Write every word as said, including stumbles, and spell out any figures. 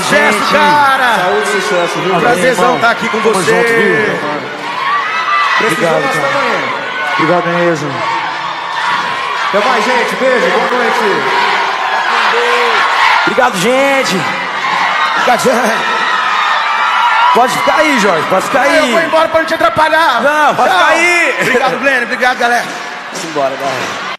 sucesso, gente. cara. Saúde e sucesso, viu? Prazerzão estar aqui com você. Junto, viu? Obrigado, nós cara. também. Obrigado mesmo. Até mais, gente. Beijo, boa noite. Obrigado, gente. Obrigado, gente. Pode ficar aí, Jorge. Pode ficar aí. Eu vou embora pra não te atrapalhar. Não, pode Tchau. ficar aí. Obrigado, Glenn. Obrigado, galera. Vamos embora, galera.